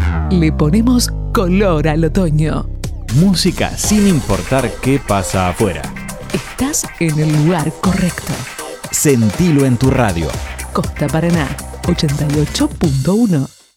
Le ponemos color al otoño. Música sin importar qué pasa afuera. Estás en el lugar correcto. Sentilo en tu radio. Costa Paraná 88.1.